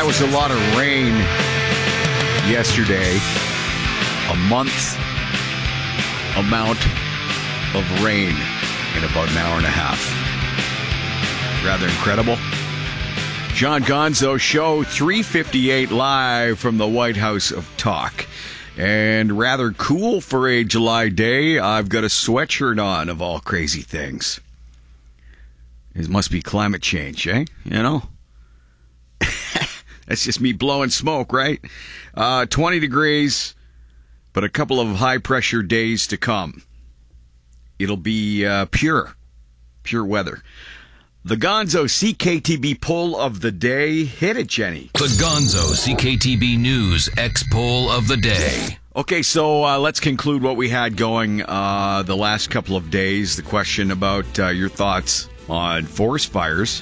was a lot of rain yesterday. A month amount of rain in about an hour and a half. Rather incredible. John Gonzo Show, 3:58 live from the White House of Talk. And rather cool for a July day, I've got a sweatshirt on of all crazy things. It must be climate change, eh? You know? That's just me blowing smoke, right? 20 degrees, but a couple of high-pressure days to come. It'll be pure weather. The Gonzo CKTB poll of the day. Hit it, Jenny. The Gonzo CKTB News X poll of the day. Okay, so let's conclude what we had going the last couple of days. The question about your thoughts on forest fires.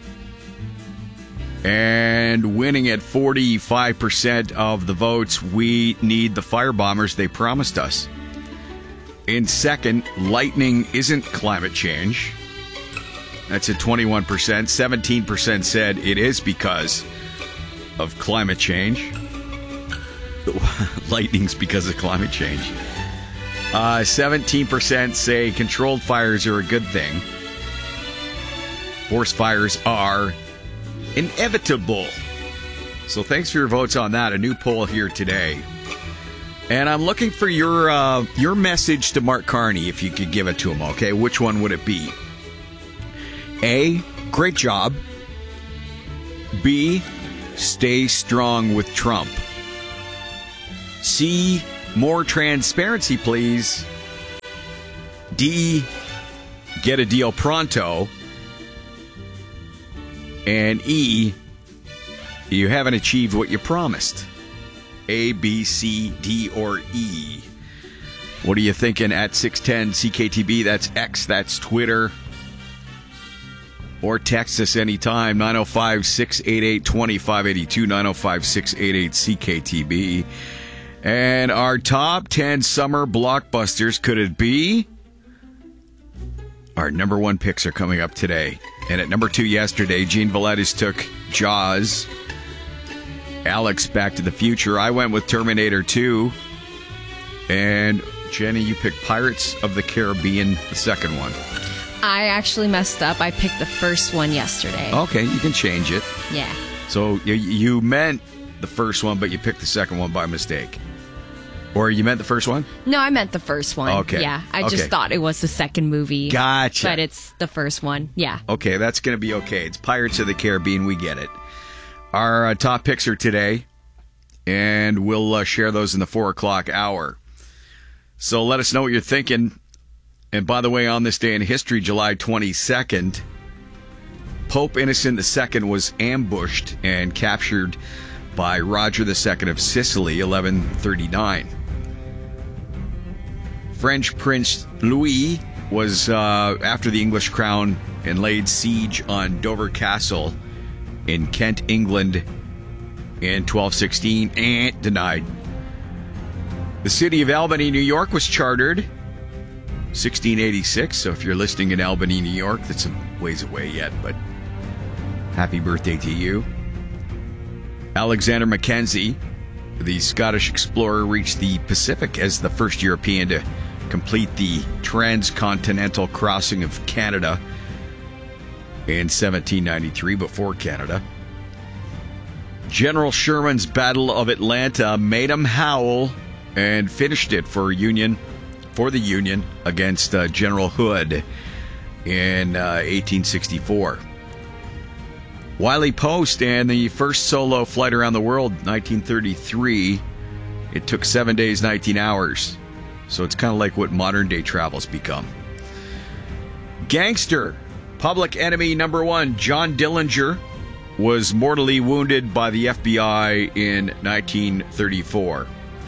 And winning at 45% of the votes, we need the firebombers they promised us. In second, lightning isn't climate change. That's at 21%. 17% said it is because of climate change. Lightning's because of climate change. 17% say controlled fires are a good thing. Forest fires are inevitable. So thanks for your votes on that. A new poll here today. And I'm looking for your message to Mark Carney, if you could give it to him, okay? Which one would it be? A, great job. B, stay strong with Trump. C, more transparency, please. D, get a deal pronto. And E, you haven't achieved what you promised. A, B, C, D, or E. What are you thinking at 610 CKTB? That's X, that's Twitter. Or text us anytime, 905-688-2582, 905-688-CKTB. And our top 10 summer blockbusters, could it be? Our number one picks are coming up today. And at number 2 yesterday, Gene Valdez took Jaws. Alex, Back to the Future. I went with Terminator 2. And Jenny, you picked Pirates of the Caribbean, the second one. I actually messed up. I picked the first one yesterday. Okay, you can change it. Yeah. So you meant the first one, but you picked the second one by mistake. Or you meant the first one? No, I meant the first one. Okay. Yeah, I just thought it was the second movie. Gotcha. But it's the first one. Yeah. Okay, that's going to be okay. It's Pirates of the Caribbean. We get it. Our top picks are today, and we'll share those in the 4 o'clock hour. So let us know what you're thinking. And by the way, on this day in history, July 22nd, Pope Innocent II was ambushed and captured by Roger II of Sicily, 1139. French Prince Louis was after the English crown and laid siege on Dover Castle in Kent, England in 1216, and denied. The city of Albany, New York was chartered 1686, so if you're listening in Albany, New York, that's some ways away yet, but happy birthday to you. Alexander Mackenzie, the Scottish explorer, reached the Pacific as the first European to complete the transcontinental crossing of Canada in 1793, before Canada. General Sherman's Battle of Atlanta made him howl and finished it for the Union against General Hood in 1864. Wiley Post and the first solo flight around the world, 1933. It took 7 days, 19 hours. So it's kind of like what modern day travel's become. Gangster, public enemy number one, John Dillinger, was mortally wounded by the FBI in 1934.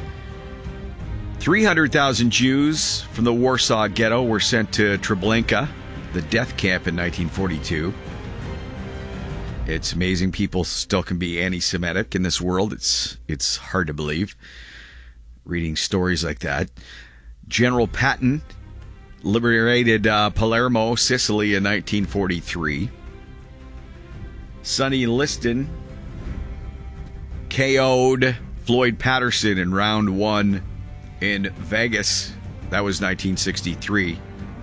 300,000 Jews from the Warsaw Ghetto were sent to Treblinka, the death camp, in 1942. It's amazing people still can be anti-Semitic in this world. It's hard to believe, reading stories like that. General Patton liberated Palermo, Sicily in 1943. Sonny Liston KO'd Floyd Patterson in round 1 in Vegas. That was 1963.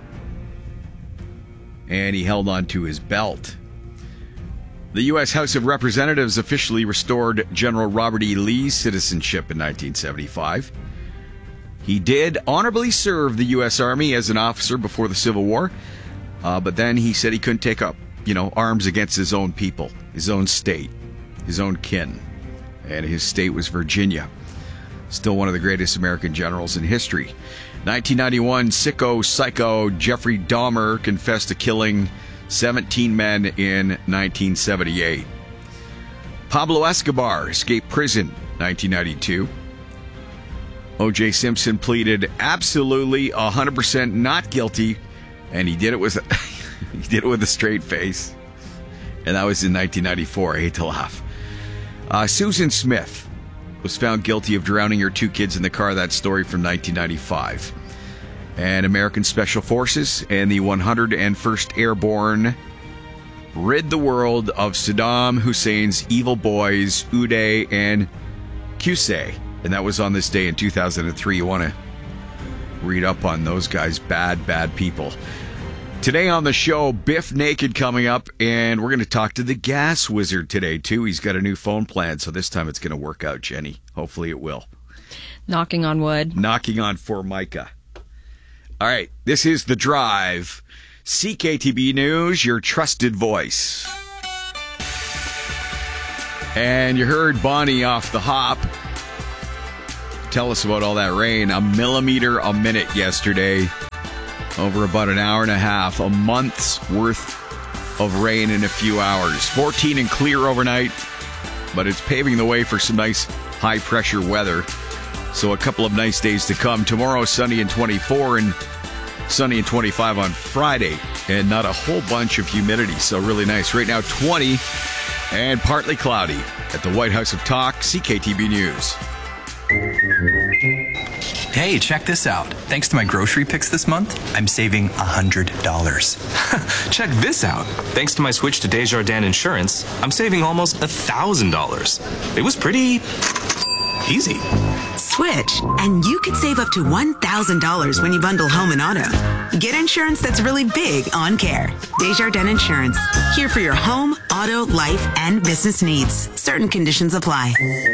And he held on to his belt. The U.S. House of Representatives officially restored General Robert E. Lee's citizenship in 1975. He did honorably serve the U.S. Army as an officer before the Civil War, but then he said he couldn't take up, arms against his own people, his own state, his own kin. And his state was Virginia. Still one of the greatest American generals in history. 1991, psycho Jeffrey Dahmer confessed to killing 17 men in 1978. Pablo Escobar escaped prison 1992. O.J. Simpson pleaded absolutely 100% not guilty, and he did it with a straight face. And that was in 1994. I hate to laugh. Susan Smith was found guilty of drowning her 2 kids in the car. That story from 1995. And American Special Forces and the 101st Airborne rid the world of Saddam Hussein's evil boys, Uday and Qusay. And that was on this day in 2003. You want to read up on those guys. Bad people. Today on the show, Biff Naked coming up, and we're going to talk to the gas wizard today, too. He's got a new phone plan, so this time it's going to work out, Jenny. Hopefully it will. Knocking on wood. Knocking on Formica. All right, this is The Drive. CKTB News, your trusted voice. And you heard Bonnie off the hop. Tell us about all that rain. 1 millimeter a minute yesterday. Over about an hour and a half, a month's worth of rain in a few hours. 14 and clear overnight, but it's paving the way for some nice high-pressure weather. So a couple of nice days to come. Tomorrow, sunny and 24, and sunny and 25 on Friday, and not a whole bunch of humidity, so really nice. Right now, 20 and partly cloudy at the White House of Talk, CKTB News. Hey, check this out. Thanks to my grocery picks this month, I'm saving $100. Check this out. Thanks to my switch to Desjardins Insurance, I'm saving almost $1,000. It was pretty easy. Switch, and you could save up to $1,000 when you bundle home and auto. Get insurance that's really big on care. Desjardins Insurance. Here for your home, auto, life, and business needs. Certain conditions apply.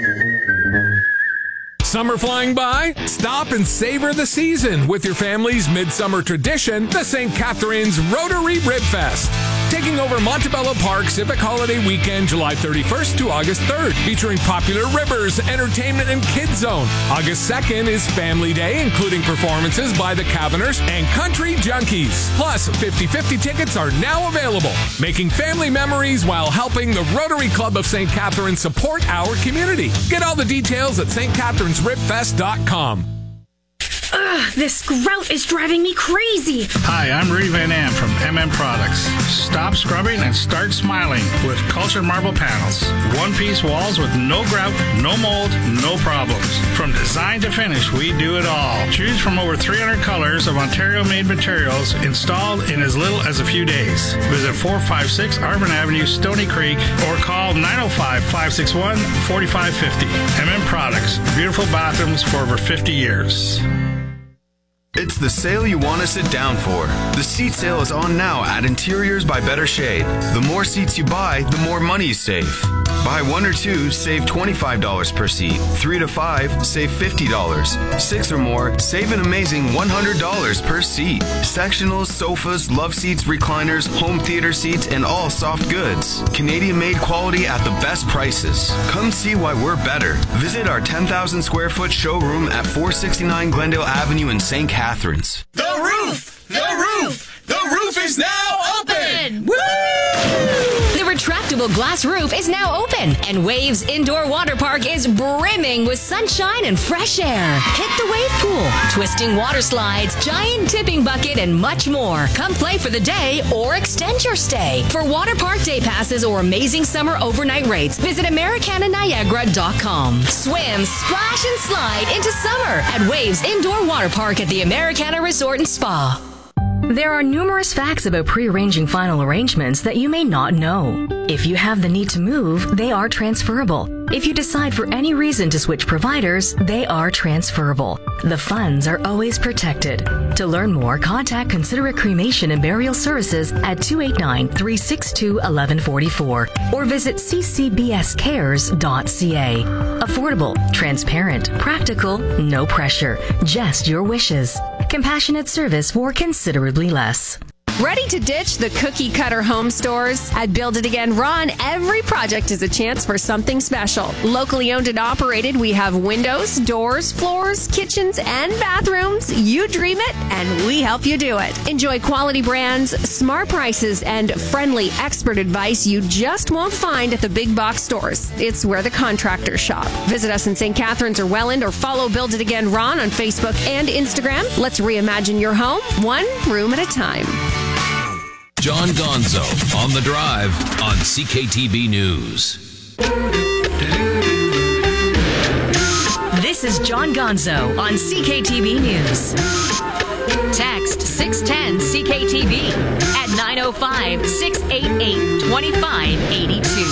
Summer flying by? Stop and savor the season with your family's midsummer tradition, the St. Catharines Rotary Rib Fest. Taking over Montebello Park Civic Holiday Weekend, July 31st to August 3rd, featuring popular ribbers, entertainment, and kids zone. August 2nd is Family Day, including performances by the Caverners and Country Junkies. Plus, 50/50 tickets are now available, making family memories while helping the Rotary Club of St. Catharines support our community. Get all the details at stcatharinesribfest.com. Ugh, this grout is driving me crazy. Hi, I'm Rudy Van Am from MM Products. Stop scrubbing and start smiling with Cultured Marble Panels. One-piece walls with no grout, no mold, no problems. From design to finish, we do it all. Choose from over 300 colors of Ontario-made materials installed in as little as a few days. Visit 456 Arvin Avenue, Stony Creek, or call 905-561-4550. MM Products. Beautiful bathrooms for over 50 years. It's the sale you want to sit down for. The seat sale is on now at Interiors by Better Shade. The more seats you buy, the more money you save. Buy 1 or 2, save $25 per seat. 3 to 5, save $50. 6 or more, save an amazing $100 per seat. Sectionals, sofas, love seats, recliners, home theater seats, and all soft goods. Canadian-made quality at the best prices. Come see why we're better. Visit our 10,000 square foot showroom at 469 Glendale Avenue in St. Catharines. The roof! The roof! The roof is now open! Woo! The retractable glass roof is now open, and Waves Indoor Water Park is brimming with sunshine and fresh air. Hit the wave pool, twisting water slides, giant tipping bucket, and much more. Come play for the day or extend your stay. For water park day passes or amazing summer overnight rates, visit AmericanaNiagara.com. Swim, splash, and slide into summer at Waves Indoor Water Park at the Americana Resort and Spa. There are numerous facts about pre-arranging final arrangements that you may not know. If you have the need to move, they are transferable. If you decide for any reason to switch providers, they are transferable. The funds are always protected. To learn more, contact Considerate Cremation and Burial Services at 289-362-1144 or visit ccbscares.ca. Affordable, transparent, practical, no pressure, just your wishes. Compassionate service for considerably less. Ready to ditch the cookie cutter home stores? At Build It Again Ron, every project is a chance for something special. Locally owned and operated, we have windows, doors, floors, kitchens, and bathrooms. You dream it, and we help you do it. Enjoy quality brands, smart prices, and friendly expert advice you just won't find at the big box stores. It's where the contractors shop. Visit us in St. Catharines or Welland or follow Build It Again Ron on Facebook and Instagram. Let's reimagine your home, one room at a time. John Gonzo on The Drive on CKTB News. This is John Gonzo on CKTB News. Text 610-CKTB at 905-688-2582.